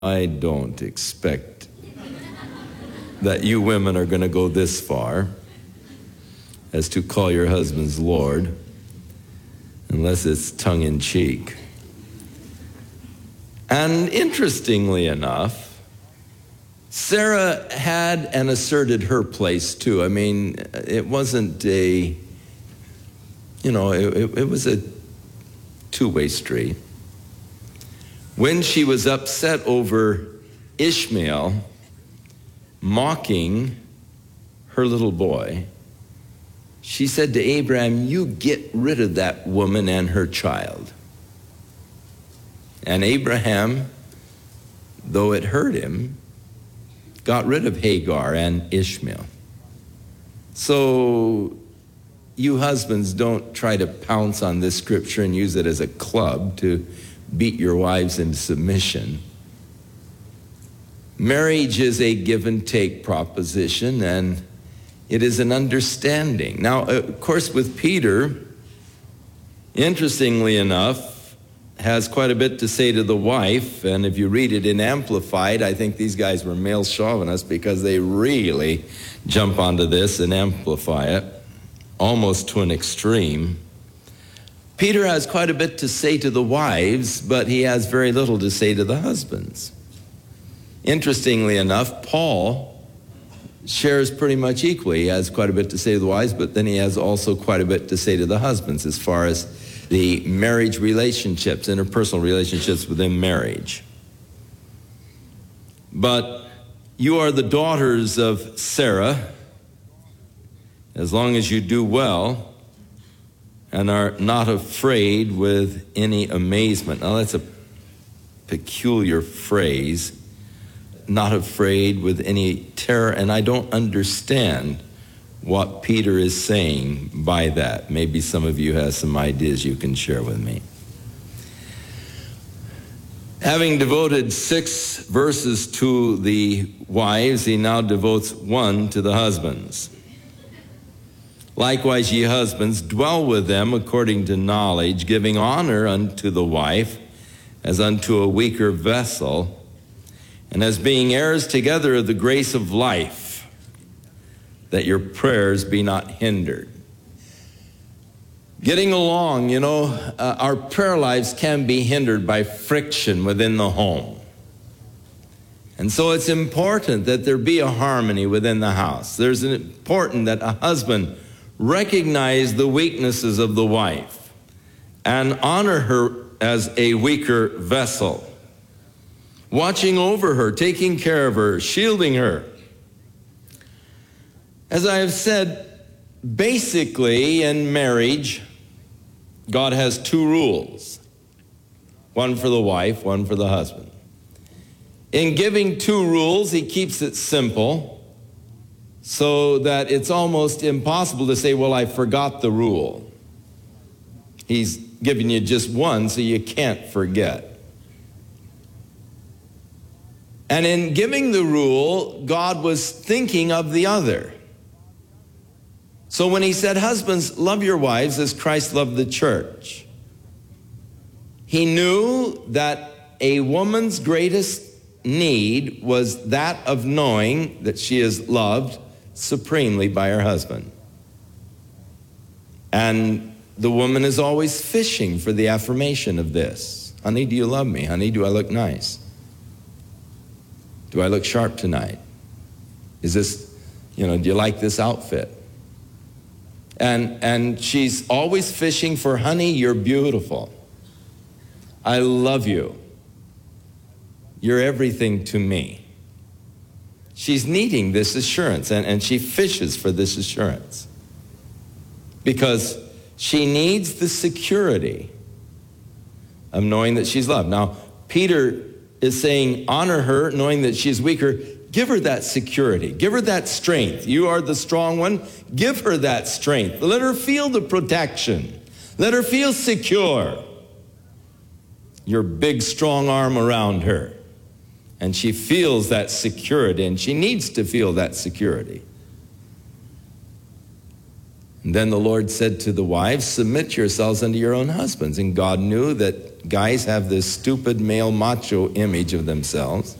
I don't expect that you women are going to go this far as to call your husbands Lord, unless it's tongue-in-cheek. And interestingly enough, Sarah had and asserted her place too. I mean, it wasn't a, it was a two-way street. When she was upset over Ishmael mocking her little boy, she said to Abraham, "You get rid of that woman and her child." And Abraham, though it hurt him, got rid of Hagar and Ishmael. So you husbands, don't try to pounce on this scripture and use it as a club to beat your wives into submission. Marriage is a give and take proposition, and it is an understanding. Now, of course, with Peter, interestingly enough, has quite a bit to say to the wife, and if you read it in Amplified, I think these guys were male chauvinists because they really jump onto this and amplify it, almost to an extreme. Peter has quite a bit to say to the wives, but he has very little to say to the husbands. Interestingly enough, Paul shares pretty much equally. He has quite a bit to say to the wives, but then he has also quite a bit to say to the husbands as far as the marriage relationships, interpersonal relationships within marriage. But you are the daughters of Sarah, as long as you do well and are not afraid with any amazement. Now that's a peculiar phrase, not afraid with any terror, and I don't understand what Peter is saying by that. Maybe some of you have some ideas you can share with me. Having devoted 6 verses to the wives, he now devotes 1 to the husbands. Likewise, ye husbands, dwell with them according to knowledge, giving honor unto the wife as unto a weaker vessel, and as being heirs together of the grace of life, that your prayers be not hindered. Getting along, our prayer lives can be hindered by friction within the home. And so it's important that there be a harmony within the house. There's important that a husband recognize the weaknesses of the wife and honor her as a weaker vessel, watching over her, taking care of her, shielding her. As I have said, basically in marriage, God has 2 rules, one for the wife, one for the husband. In giving 2 rules, he keeps it simple, so that it's almost impossible to say, well, I forgot the rule. He's giving you just 1 so you can't forget. And in giving the rule, God was thinking of the other. So when he said, husbands, love your wives as Christ loved the church, he knew that a woman's greatest need was that of knowing that she is loved supremely by her husband. And the woman is always fishing for the affirmation of this. Honey, do you love me? Honey, do I look nice? Do I look sharp tonight? Is this, do you like this outfit? And she's always fishing for, honey, you're beautiful. I love you. You're everything to me. She's needing this assurance, and she fishes for this assurance because she needs the security of knowing that she's loved. Now, Peter is saying, honor her, knowing that she's weaker. Give her that security. Give her that strength. You are the strong one. Give her that strength. Let her feel the protection. Let her feel secure. Your big, strong arm around her. And she feels that security, and she needs to feel that security. And then the Lord said to the wives, submit yourselves unto your own husbands. And God knew that guys have this stupid male macho image of themselves.